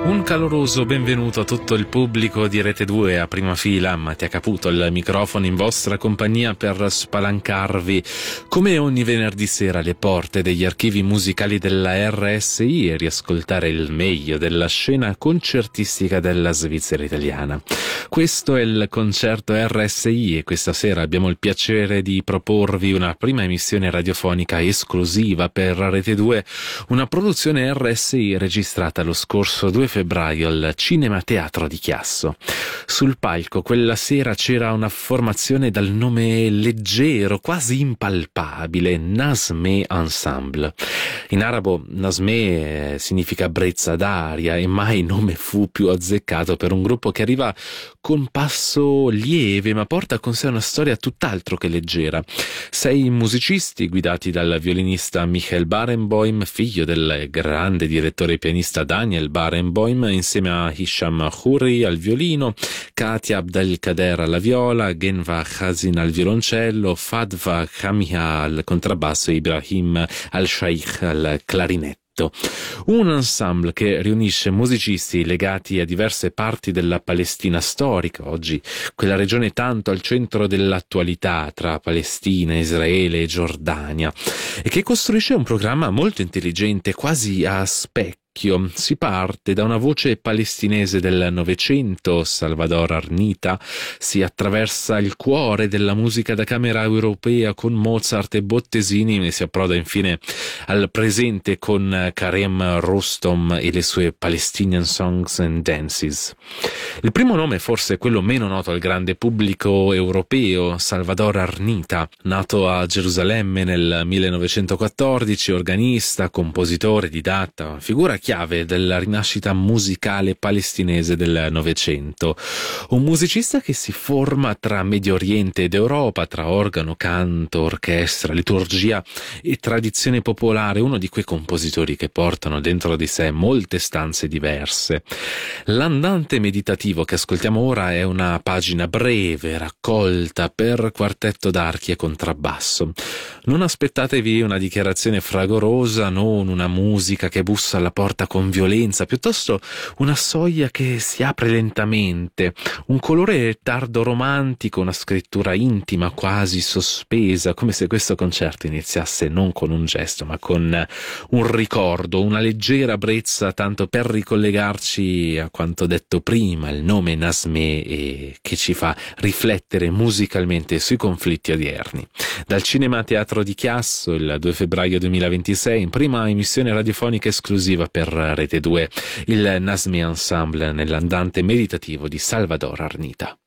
Un caloroso benvenuto a tutto il pubblico di Rete 2 a prima fila. Mattia Caputo al microfono in vostra compagnia per spalancarvi come ogni venerdì sera le porte degli archivi musicali della RSI e riascoltare il meglio della scena concertistica della Svizzera italiana. Questo è il concerto RSI e questa sera abbiamo il piacere di proporvi una prima emissione radiofonica esclusiva per Rete 2, una produzione RSI registrata lo scorso 2 febbraio al Cinema Teatro di Chiasso. Sul palco quella sera c'era una formazione dal nome leggero, quasi impalpabile, Nazmeh Ensemble. In arabo Nazmeh significa brezza d'aria e mai nome fu più azzeccato per un gruppo che arriva con passo lieve ma porta con sé una storia tutt'altro che leggera. 6 musicisti guidati dal violinista Michael Barenboim, figlio del grande direttore e pianista Daniel Barenboim, insieme a Hisham Khoury al violino, Katia Abdelkader alla viola, Genva Khazin al violoncello, Fadwa Khamia al contrabbasso e Ibrahim al-Shaikh al clarinetto. Un ensemble che riunisce musicisti legati a diverse parti della Palestina storica, oggi quella regione tanto al centro dell'attualità tra Palestina, Israele e Giordania, e che costruisce un programma molto intelligente, quasi a specchio. Si parte da una voce palestinese del Novecento, Salvador Arnita, si attraversa il cuore della musica da camera europea con Mozart e Bottesini e si approda infine al presente con Karem Rostom e le sue Palestinian Songs and Dances. Il primo nome è forse quello meno noto al grande pubblico europeo, Salvador Arnita, nato a Gerusalemme nel 1914, organista, compositore, didatta, figura chiave della rinascita musicale palestinese del Novecento. Un musicista che si forma tra Medio Oriente ed Europa, tra organo, canto, orchestra, liturgia e tradizione popolare, uno di quei compositori che portano dentro di sé molte stanze diverse. L'andante meditativo che ascoltiamo ora è una pagina breve, raccolta per quartetto d'archi e contrabbasso. Non aspettatevi una dichiarazione fragorosa, non una musica che bussa alla porta con violenza, piuttosto una soglia che si apre lentamente, un colore tardo romantico, una scrittura intima quasi sospesa, come se questo concerto iniziasse non con un gesto ma con un ricordo, una leggera brezza tanto per ricollegarci a quanto detto prima, il nome Nazmeh, che ci fa riflettere musicalmente sui conflitti odierni. Dal Cinema Teatro di Chiasso, il 2 febbraio 2026, in prima emissione radiofonica esclusiva per Rete 2, il Nazmeh Ensemble nell'andante meditativo di Salvador Arnita.